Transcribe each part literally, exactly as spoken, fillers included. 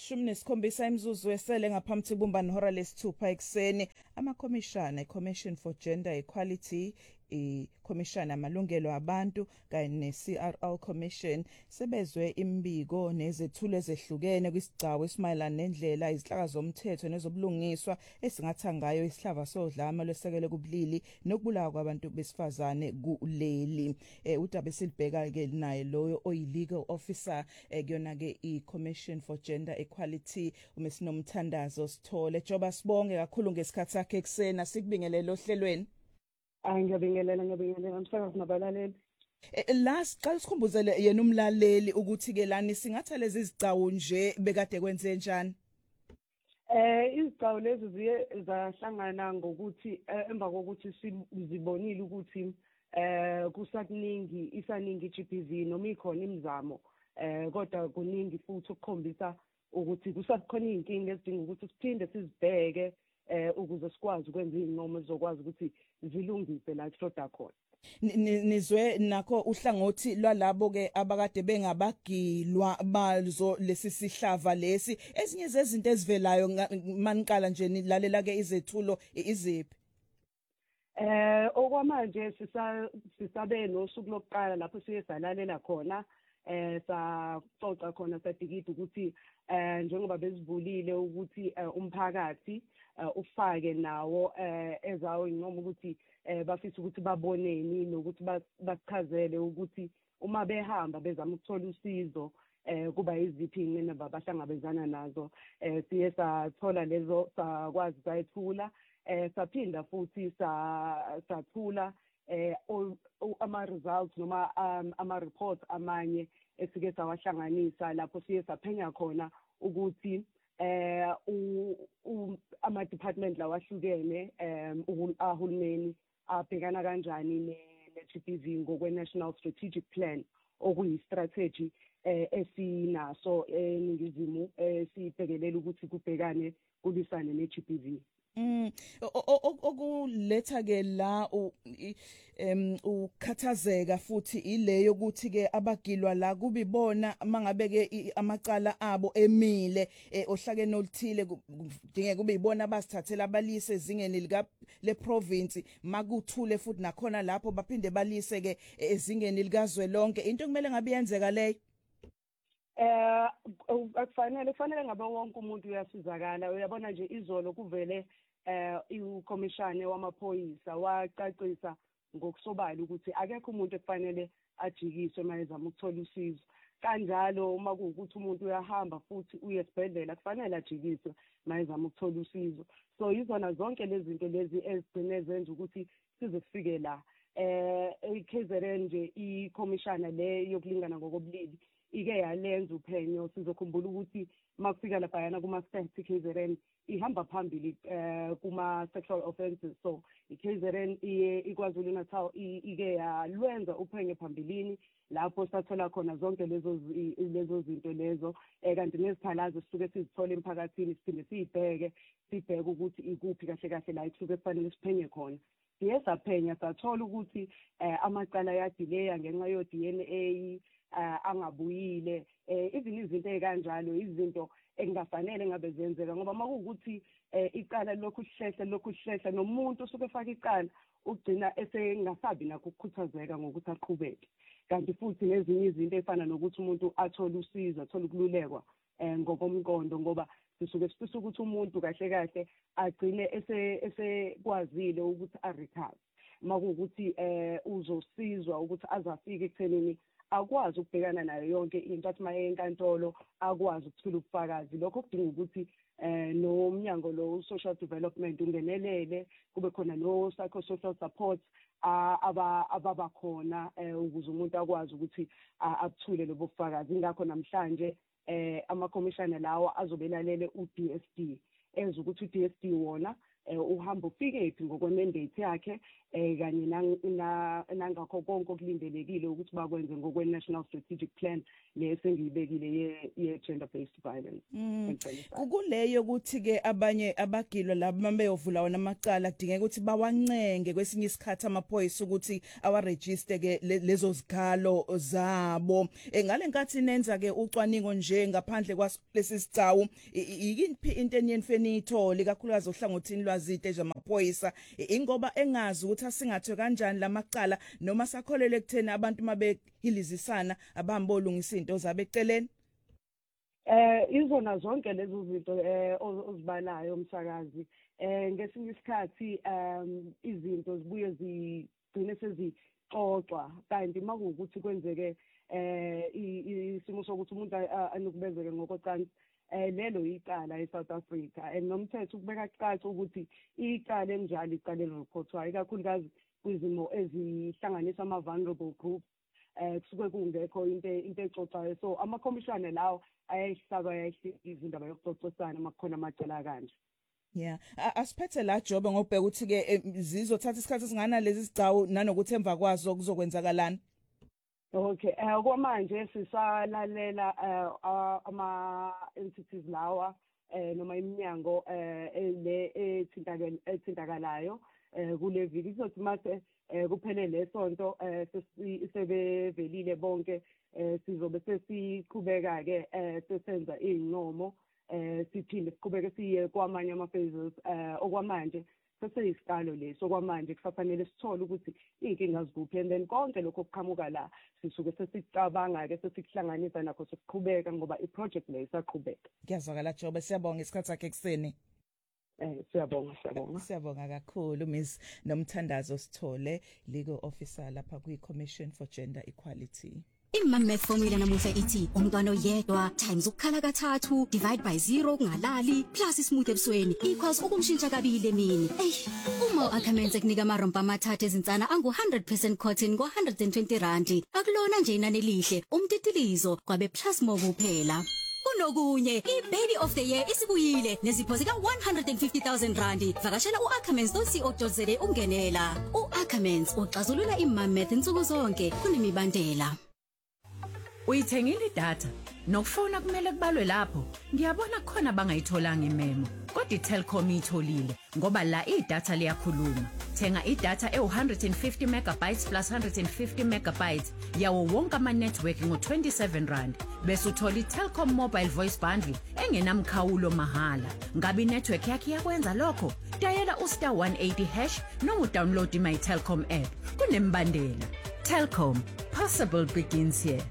shumi nesikhombisa imzuzu esele ngaphambi kubumbana ihora lesithupha ekuseni. Amakomishana, Commission for Gender Equality, iKomishana Amalungelo Abantu kanye ne-C R L Commission sebezwe imbiko nezethulo ezehlukene kwisigcawu esimayelana nendlela izinhlaka zomthetho nezobulungiswa esingatha ngayo isihlava sodlame lwesekele kubulili nokubulawa kwabantu besifazane kuleli. Eh udaba esilibheka ke naye loyo oyi-legal officer kuyona ke i-Commission for Gender Equality uMesinomthandazo Sithole. Joba sibonge kakhulu ngesikhathi sakhe eksena, sikubingelele ohlelweni. Hayi ngiyabingelela ngiyabingelela msakazi nabalaleli. Last qala sikhumbuzele yena umlaleli ukuthi ke lani singatha lezi izigcawu nje bekade kwenze njani. Eh izigcawu lezi ziye zahlangana ngokuthi emva kokuthi sizibonile ukuthi eh kusakuningi isaningi i-G B V noma ikhona imizamo eh kodwa kuningi futhi ukukhombisa ukuthi kusakhona inkinga ezidinga ukuthi siphinde sizibheke eh ukuze sikwazi ukwenza izinqumo ezizokwazi ukuthi zilungise la kushoda khona. Nizwe nakho uhlangothi lwalabo ke abakade bengabagilwa bazo lesi sihlava lesi, ezinye zezinto ezivelayo maniqala nje nilalela ke izethulo iziphi? Eh okwamanje sisa sisabe nosuku lokuqala lapho siye salalela khona eh saxoxa khona sadikida ukuthi eh njengoba bezivulile ukuthi umphakathi ufake nawo eh ezawo inqomo ukuthi eh bafisa ukuthi baboneni nokuthi bachazele ukuthi uma behamba bezama ukuthola usizo eh kuba iziphi ingene babahlangabezana nazo eh siye sathola lezo sakwazi sayithula eh saphinda futhi sa sathula eh ama results noma ama reports amanye esike sawahlanganisa lapho siye saphenya khona ukuthi eh ama department lawahlukene em ahulumeni abhekana kanjani ne-G B V ngokwe National Strategic Plan okuyi strategy eh esinaso eningizimu esibhekelela ukuthi kubhekane kulisane ne-G B V. Mm okuletha ke la em ukhathazeka futhi ileyo ukuthi ke abagilwa la kubibona mangabe ke amacala abo emile ohlakeni oluthile kudingeka kube yibona abasithathela balise ezingeni lika le province makuthule futhi nakhona lapho baphinde balise ke ezingeni likazwe lonke. Into kumele ngabe yenzeka leyo. Eh akufanele kufanele ngabe wonke umuntu uyasizakala. Uyabona nje izolo kuvele eh ukomishana wamaphoyisa wacacisa ngokusobala ukuthi akekho umuntu efanele ajikiswe mayezama ukuthola usizo. Kanjalo uma kuwukuthi umuntu uyahamba futhi uyesibhedlela kufanele ajikiswe mayezama ukuthola usizo. So izona zonke lezi zinto lezi ezigcine zenza ukuthi size kufike la. Eh iK Z N nje ikomishana le yokulingana ngokobulili ike yalenza uphenyo sizokhumbula ukuthi makufika lapha yana kuma stats iK Z N ihamba phambili eh kuma sexual offences. So iK Z N iye iKwaZulu Natal ike yalwenza uphenyo phambilini lapho sathola khona zonke lezo lezo zinto lezo kanti neziphalazo sisuke sizithola emphakathini siphinde sibheke sibheke ukuthi ikuphi kahle kahle la isuke kufanele siphenye khona. Siye saphenya sathola ukuthi amacala yadileya ngenxa yo D N A Uh, angabuyile eh izini izinto ezikanjalo izinto engafanele ngabe zenzeka ngoba makuwukuthi icala lokhu hlehla lokhu hlehla nomuntu osuke efaka icala ugcina esengasabi nakho ukukhuthazeka ngokuthi aqhubeke. Kanti futhi nezinye izinto efana nokuthi umuntu athole usizo athole ukululekwa eh ngokomqondo ngoba sisuke sifisa ukuthi umuntu kahle kahle agcine ese esekwazile ukuthi arecover makuwukuthi eh uzosizwa ukuthi azafike ekuthenini akwazi ukubhekana nayo yonke into athi maye enkantolo akwazi ukuthola ubufakazi. Lokho kudinga ukuthi eh nomnyango lo social development ungenelele kube khona no psychosocial support aba ababakhona ukuze umuntu akwazi ukuthi akuthule lobo bufakazi. Ingakho namhlanje eh amakomishana lawo azobelalele u D S D enza ukuthi u D S D wona uhamba ufike phi ngokwemandate yakhe eh kanye nangakho konke okulindelekile ukuthi bakwenze ngokwe National Strategic Plan lesengiyibekile ye ye gender based violence. Kukuleyo ukuthi ke abanye abagilwa laba beyovula wona amacala kudingeka ukuthi bawancenge kwesinye isikhathi amaphoyisa ukuthi awa register ke lezo zigalo zabo. Ngale nkathi nenza ke ucwaningo nje ngaphandle kwalesi sigcawu yikuphi into enyenifeni itholi kakhulukazi ohlangothini lwazite nje amaphoyisa ingoba engazi ukuthi asingathwe kanjani lamacala noma sakholele ekutheni abantu mabehilizisana abahamba olungisa into zabe eceleni. Eh izona zonke lezo zinto eh ozibalayo umsakazi eh ngesinye isikhathi um izinto zibuye zigcine sezixoxwa kanti makuwukuthi kwenzeke eh isimo sokuthi umuntu anukubezeke ngokocansi eh lelo icala eSouth Africa and nomthetho ukubeka caca ukuthi icala enjalo icala elireport ikakhulukazi kwizimo ezihlanganisa ama vulnerable groups eh kusuke kungekho into into exoxayo so ama commissioner lawo ayayihlaba ayizindaba yokuxoxisana makukhona amacala kanje. Yeah, asiphethe la job ngobheka ukuthi ke zizothatha isikhathi singana lezi sigcawu nanokuthi emva kwazo kuzokwenzakalana. Okay, eh kwamanje sisalalela ama entities lawa eh noma iminyango eh le ethintakalayo eh kule viki izothi mase kuphele lesonto eh sebevelile bonke eh sizobe sesiqhubeka ke eh sesenza inqomo eh siphinde siqhubeke siye kwamanye ama phases eh okwamanje sesiyisikalo leso kwamanje kusafanele sithole ukuthi inkinga zikuphi and then konke lokho okuqhamuka la sisuke sesicabanga ke sesikuhlanganisa nakho sesiqhubeka ngoba i project le isaqhubeka. Ngiyazwakala Jobe siyabonga isikhathi sakhe ekseni. Eh siyabonga siyabonga. Siyabonga kakhulu Miss Nomthandazo Sithole legal officer lapha kwi Commission for Gender Equality. Imam formula namuhla ithi umntwana oyedwa times ukukhala kathathu divide by zero kungalali plus ismooth ebusweni equals ukumshintsha kabili emini. Ey uma uAckermans ekunika amarompa amathathu ezinsana angu one hundred percent cotton ngo one hundred twenty rand akulona nje inani elihle umtitilizo kwabe plus more kuphela. Kunokunye ibaby of the year isibuyile nezipho zika one hundred fifty thousand rand vakashela uAckermans dot co dot za ungenela. uAckermans uxazulula imam math insuku zonke kunemibandela. Uyithengile idatha nokufona kumele kubalwe lapho ngiyabona khona bangayitholanga imemo kodwa iTelkom itholile ngoba la idatha liyakhuluma thenga idatha e one hundred fifty megabytes plus one hundred fifty megabytes yawo wonke ama network ngo twenty-seven rand bese uthola iTelkom mobile voice bundle engenamkhawulo mahala ngabe network yakhe yakwenza lokho dayela ustar one eighty hash noma udownload my Telkom app kunembandela. Telkom, possible begins here.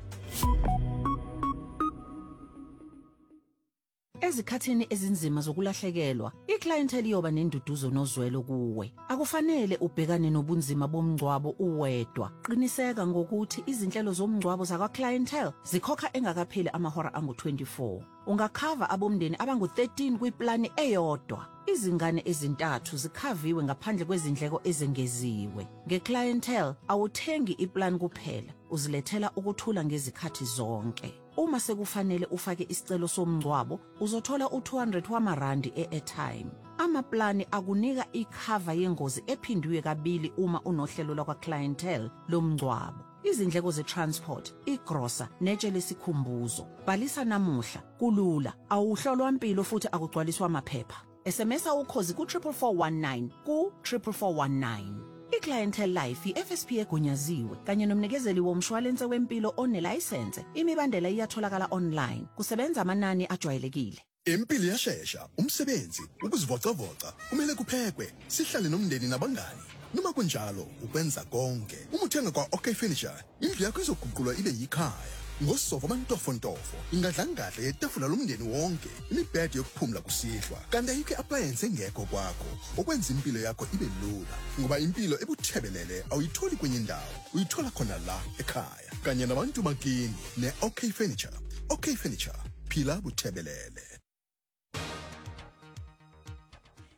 Ezikhathini ezinzima zokulahlekelwa, iclientele iyoba nenduduzo nozwelo kuwe. Akufanele ubhekane nobunzima bomngcwabo uwedwa. Qiniseka ngokuthi izinhlelo zomngcwabo zakwa clientele zikhokha engakapheli amahora angu twenty-four. Ungakhava abomndeni abangu thirteen kwiplani eyodwa. Izingane ezintathu zikhaviwe ngaphandle kwezindleko ezengeziwe. Ngeclientele awuthengi iplan kuphela, uzilethela ukuthula ngezikhathi zonke. Uma sekufanele ufake isicelo somngcwabo, uzothola u two hundred wamarandi e-airtime. Amaplani akunika ikhava yengozi ephindwe kabili uma unohlelo lakwa clientele lomngcwabo. Izindleko ze-transport, igrosa, netshe lesikhumbuzo. Bhalisa namuhla, kulula, awuhlolwa impilo futhi akugcwaliswa amaphepha. S M S ukhozi ku triple four one nine ku triple four one nine. iClientele Life i-F S P egunyaziwe kanye nomnikezeli womshwalense wempilo onelicense. Imibandela iyatholakala online. Kusebenza amanani ajwayelekile. Impilo iyashesha, umsebenzi, ukuzivocavoca, kumele kuphekwe, sihlale nomndeni nabangani. Noma kunjalo, ukwenza konke. Uma uthenga kwa OK Furniture, indlu yakho izoguqulwa ibe yikhaya. Ngosofa amantofontofo, ingadlangadla yetafula lomndeni wonke, imibhede yokuphumula kusihlwa. Kanti ayikho appliance engekho kwakho, okwenza impilo yakho ibe lula. Ngoba impilo ebuthebelele awuyitholi kwenye ndawo, uyithola khona la ekhaya. Kanye nabantu bakini ne OK Furniture. OK Furniture, phila buthebelele.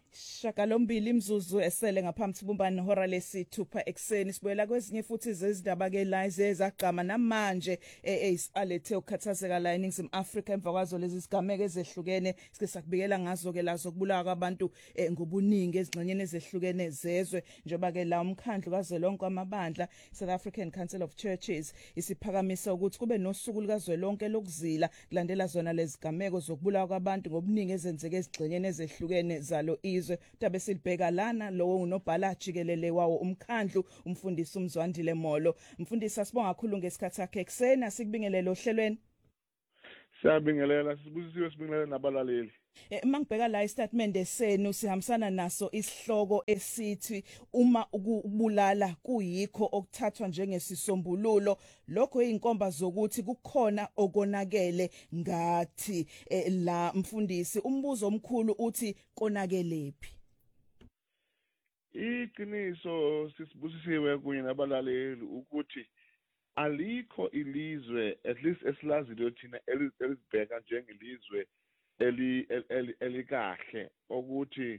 Shagalombili imzuzu esele ngaphambi sibumbane hora lesithupha ekseni sibuyela kwezinye futhi zezindaba ke la ezagqama namanje ezisalethe ukukhathazeka la eNingizimu Afrika emva kwazo lezi sigameke ezehlukene sike sakubikela ngazo ke lazo kubulawa kwabantu ngobuningi ezingxenyeni ezehlukene zezwe njengoba ke la umkhandlu kazwelonke amabandla South African Council of Churches isiphakamisa ukuthi kube nosuku likazwelonke lokuzila kulandela zona lezi zigameko zokubulawa kwabantu ngobuningi ezenzeke ezingxenyeni ezehlukene zalo izwe tabe silibheka lana lowo unobhala jikelele wawo umkhandlu umfundisi uMzwandile Molo. Mfundisi asibonga kakhulu ngesikhathi sakhe ekseni asikubingelele ohlelweni. Siyabingelela sibusisiwe sibingelela nabalaleli. Eh mangibheka la istatement senu sihambisana naso isihloko esithi uma ukubulala kuyikho okuthathwa njengesisombululo lokho einkomba zokuthi kukhona okonakele ngathi eh, la mfundisi umbuzo omkhulu uthi konakelephi. Iqiniso sisibusisiwe kunye nabalaleli ukuthi alikho ilizwe at least esilazile thina elizibheka njengelizwe eli elikahle ukuthi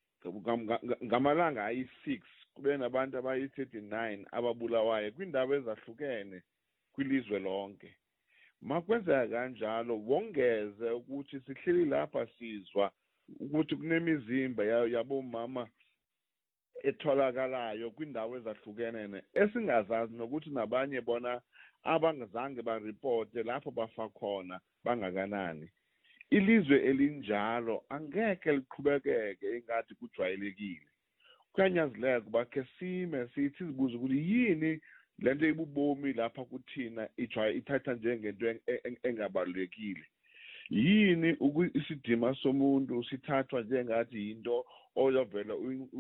ngamalanga ayi six kube nabantu abayi thirty-nine ababulawayo kwindawo ezahlukene kwilizwe lonke. Makwenzeka kanjalo wongeze ukuthi sihleli lapha sizwa ukuthi kunemizimba yabomama etholakalayo kwindawo ezahlukene esingazazi nokuthi nabanye bona abangazange ba report lapho bafa khona bangakanani. Ilizwe elinjalo angeke liqhubekeke engathi kujwayelekile. Kuyanyazeleka kuba ke sime sithi sibuza ukuthi yini lento ibubomi lapha kuthina ithatha njengento engabalulekile. Yini isidima somuntu sithathwa njengathi into oyovela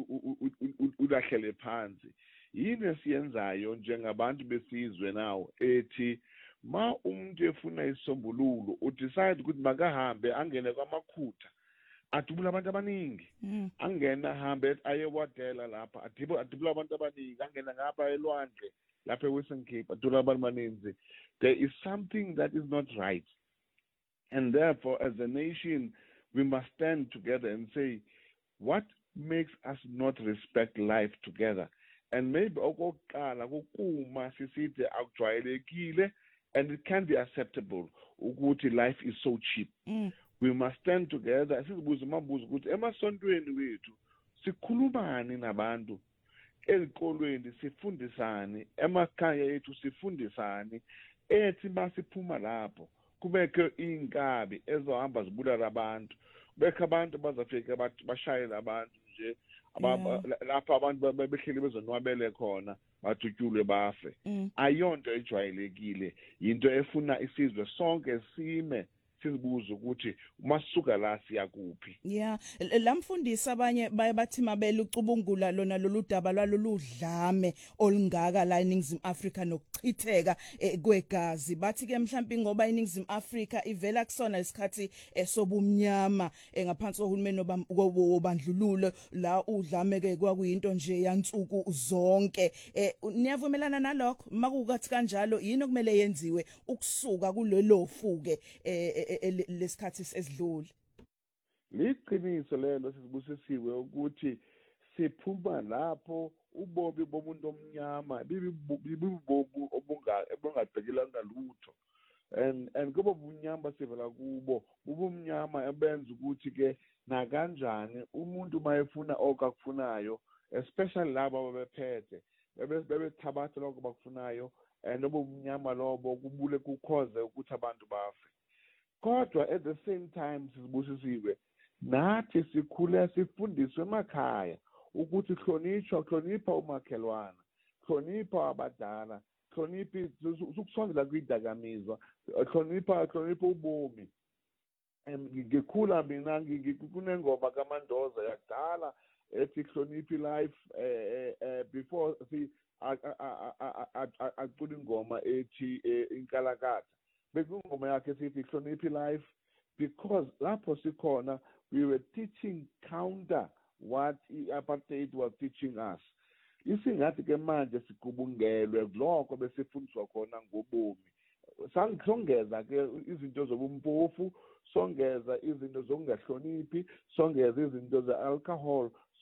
ulahlele phansi. Yini esiyenzayo njengabantu besizwe nawo ethi ma umuntu efuna isombululo udecide ukuthi makahambe angene kwamakhutha adubula abantu abaningi mm. angena ahambe ayewadela lapha adibula adibula abantu abaningi angena ngapha elwandle lapha eWestern Cape adubula abantu abaningi. There is something that is not right, and therefore as a nation we must stand together and say what makes us not respect life together. And maybe okokuqala kokuma sisithi akujwayelekile and it can be acceptable ukuthi life is so cheap. Mm. We must stand together. Sizibuza mabuza ukuthi emasontweni wethu sikhulumani nabantu, ezikolweni sifundisani, emakhaya ethu sifundisani, ethi masiphuma lapho kubeke inkabi ezohamba zibulala abantu, kubeke abantu bazafika bashayela abantu nje lapha abantu behleli bezonwabele khona bathutyulwe bafe. Mm. Ayonto ejwayelekile, into efuna isizwe sonke sime sizibuza ukuthi masuka la siya kuphi. Yeah, lamfundisi abanye baye bathi mabele ucubungula lona lolu daba lwalolu dlame olungaka la eNingizimu Afrika nokuchitheka eh, kwegazi bathi ke mhlawumbe ngoba eNingizimu Afrika ivela kusona isikhathi esobumnyama eh, ngaphansi kohulumeni obandlululo la udlame ke kwakuyinto nje yansuku zonke. eh, niyavumelana nalokho makukathi kanjalo yini okumele yenziwe ukusuka kulelo fuke eh, lesikhathi esidlule? Liqiniso lelo sisibusisiwe ukuthi siphuma lapho ubobi bomuntu omnyama bibibobu obunga ebungadekilanga lutho and and kubo bunyama sivela kubo ubumnyama ebenza ukuthi ke na kanjani umuntu mayefuna okakufunayo especially labo ababephethe bebethabatha lokho bakufunayo and obumnyama lobo kubule kukhoze ukuthi abantu bafe. Kodwa at the same time sisibusisiwe nathi sikhule sifundiswe emakhaya ukuthi hlonishwa hlonipha umakhelwana, hlonipha abadala, hlonipha ukusondela kwidakamizwa, hlonipha hlonipha ubomi. Ngikhula mina kunengoma kaMandoza yakudala ethi hlonipha life before si acula ingoma ethi inkalakatha. Bekungoma yakhe sithi hlonipha life because lapho sikhona we were teaching counter what apartheid was teaching us. Isingathi ke manje sigubungelwe lokho besifundiswa khona ngobomi. Sangizongeza ke izinto zobumpofu, songeza izinto zokungahloniphi, songeza izinto ze alcohol,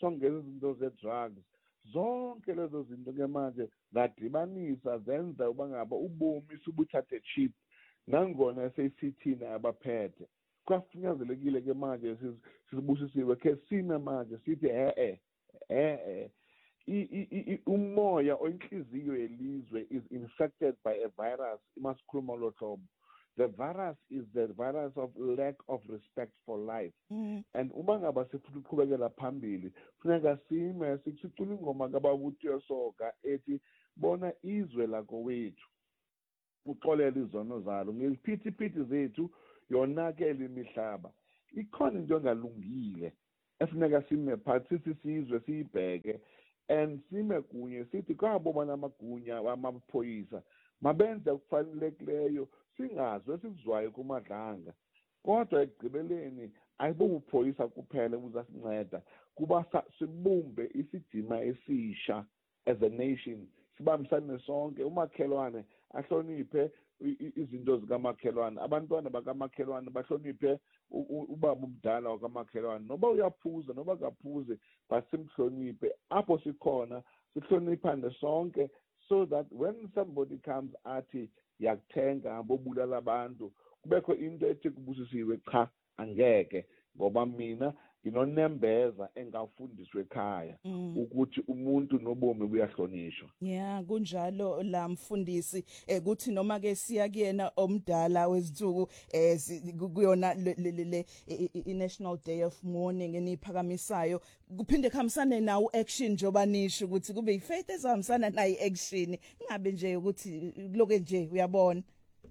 songeza izinto ze-drugs zonke lezo zinto ke manje zadibanisa zenza uba ngaba ubomi subuthathe cheap nangona sesithina abaphethe kwafunyazelekile ke manje sizibusisiwe ke sime manje sithi eh eh eh umoya oyinhliziyo yelizwe is infected by a virus imasikhuluma lo hlobo. The virus is the virus of lack of respect for life. Mm. And uma ngaba sifuna ukuqhubekela phambili funeka sime sicula ingoma kaBabutho Soga ethi bona izwe lako wethu uxolela izono zalo ngeliphithiphithi zethu yonakele imihlaba. Ikhona into engalungile efuneka sime phansi sisizwe siyibheke and sime kunye sithi kwabo bana amagunya amaphoyisa mabenze ukufanelekileyo singazwe sizwayo kumadlanga kodwa ekugqibeleni ayibobuphoyisa kuphela ubuzasinceda kuba sibumbe isidima esisha as a nation sibambisane sonke umakhelwane ahloniphe izinto zikamakhelwane abantwana bakamakhelwane bahloniphe ubaba umdala wakamakhelwane noba uyaphuza noba kaphuze basimhloniphe apho sikhona sihloniphane sonke so that when somebody comes athi yakuthenga bobulala abantu kubekho into ethi kubusisiwe cha angeke ngoba mina nginonembeza engafundiswe ekhaya ukuthi umuntu nobomi buyahlonishwa. Yeah kunjalo la mfundisi ukuthi noma ke siya kuyena omdala wezithuku kuyona le i-National Day of Mourning eniphakamisayo kuphinde khamisane nawo action njoba nisho ukuthi kube ifaith ezahambisana nayo action ingabe nje ukuthi loke nje uyabona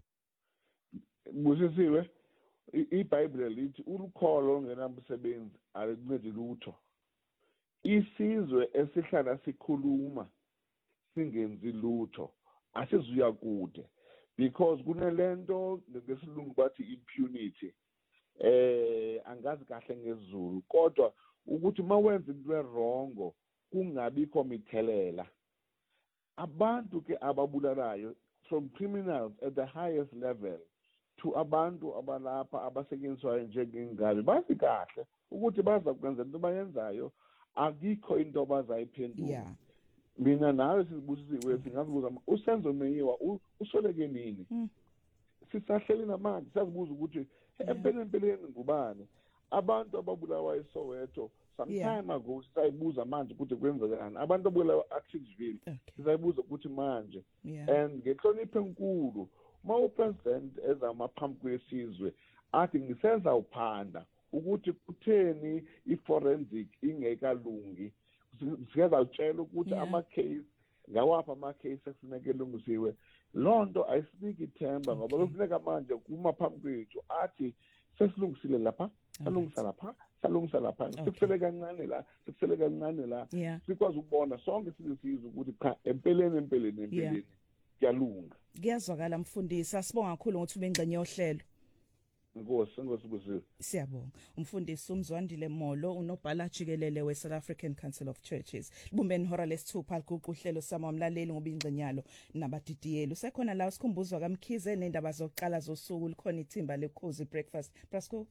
busisiwe iBhayibheli lithi urukholo ongenamsebenzi alincedi lutho. Isizwe esihlala sikhuluma singenzi lutho asizuya kude because kunelento ngesilungu bathi impunity eh angazi kahle ngezulu kodwa ukuthi mawenza into erongo kungabikho mithelela. Abantu ke ababulalayo from criminals at the highest level to abantu abalapha abasetyenziswayo njengengabi bazi kahle ukuthi baza kwenza into bayenzayo akikho into abazayiphendula. Yeah. Mina nawe sizibusisiwe singazibuza usenzo meyiwa usoleke nini mm. sisahleli namanje siyazibuza ukuthi empeleni empeleni ngubani abantu ababulawa eSoweto sometime yeah. ago sisayibuza manje ukuthi kwenzekani abantu abulawa Atteridgeville okay. sisayibuza ukuthi manje yeah. and ngehlonipho enkulu ma upresident ezamaphambi kwesizwe athi ngisenza uphanda ukuthi kutheni iforensic ingekalungi siyazatshela ukuthi ama case ngawapha ama case efuneka elungisiwe lonto ayisiniki ithemba ngoba kufuneka manje kuma phambi kwethu athi sesilungisile lapha salungisa lapha salungisa lapha sikusele kancane la sikusele kancane la sikwazi ukubona sonke sizizwe ukuthi cha empeleni empeleni empeleni kuyalunga. Kuyazwakala mfundisi asibonga kakhulu ngokuthi ubengcenye yohlelo. Inkosi inkosi busiwe. Siyabonga. Umfundisi uMzwandile Molo unobhala jikelele we South African Council of Churches. Bumbeni hora lesithupha liquqa uhlelo sama umlaleli ngoba ingcenyalo nabadidiyelo. Sekhona la sikhumbuzwa kaMkhize nendaba zokuqala zosuku likhona ithimba lekhozi breakfast. Prasco.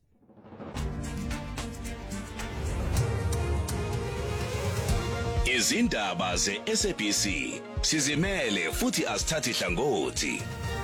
Izindaba ze-S A B C sizimele futhi asithathi hlangothi.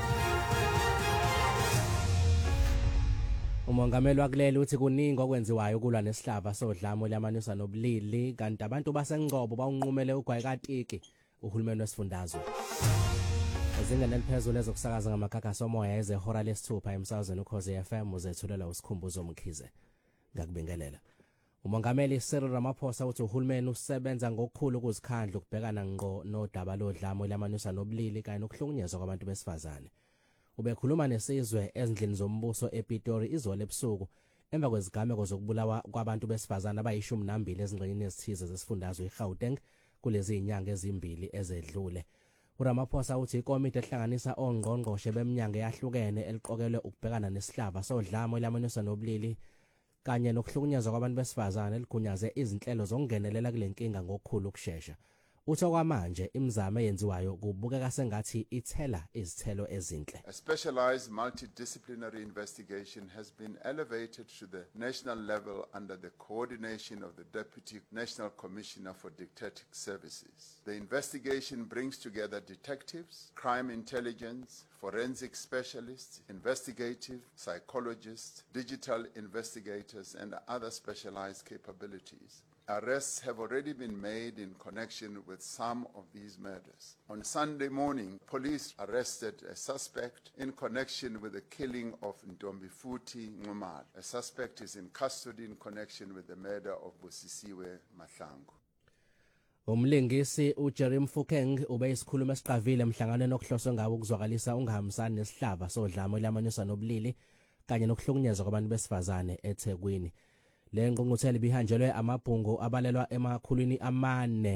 Umongameli wakuleli uthi kuningi okwenziwayo kulwa nesihlava sodlamo lyamanisa nobulili kanti abantu basengcobo bawunqumele ugwayikatiki uhulumeni wesifundazwe. Ezingene liphezulu ezokusakaza ngamakhakha somoya ezehora lesithupha emsakazweni ukhozi F M uzethulela usikhumbuzo Mkhize. Ngakubingelela. Umongameli Cyril Ramaphosa uthi uhulumeni usebenza ngokukhulu ukuzikhandla ukubhekana ngqo nodaba lodlamo lyamanisa nobulili kanye nokuhlukunyezwa kwabantu besifazane. Ubekhuluma nesizwe ezindlini zombuso ePitori izolo ebusuku emva kwezigameko zokubulawa kwabantu besifazane abayishumi nambili ezingxenyeni ezithize zesifundazwe eGauteng kulezi inyanga ezimbili ezedlule. uRamaphosa uthi ikomiti ehlanganisa ongqongqoshe beminyango eyahlukene eliqokelwe ukubhekana nesihlava sodlamo lyamanisa nobulili kanye nokuhlukunyezwa kwabantu besifazane ligunyaze izinhlelo zokungenelela kule nkinga ngokukhulu ukusheshsha. utho kwamanje imizamo eyenziwayo kubukeka sengathi ithela izithelo ezinhle. A specialized multidisciplinary investigation has been elevated to the national level under the coordination of the Deputy National Commissioner for Dictatic Services. The investigation brings together detectives, crime intelligence, forensic specialists, investigative psychologists, digital investigators, and other specialized capabilities. Arrests have already been made in connection with some of these murders. On Sunday morning, police arrested a suspect in connection with the killing of Ntombifuthi Nxumalo. A suspect is in custody in connection with the murder of Busisiwe Mahlangu. Umlingisi uJerry Mfokeng ube isikhuluma esiqavile emhlanganweni okuhloswe ngawo ukuzwakalisa ungahambisani nesihlava sodlame lwamanyusa nobulili kanye nokuhlukunyezwa kwabantu besifazane eThekwini. Le ngqungquthela ibihanjelwe amabhungu abalelwa emakhulwini amane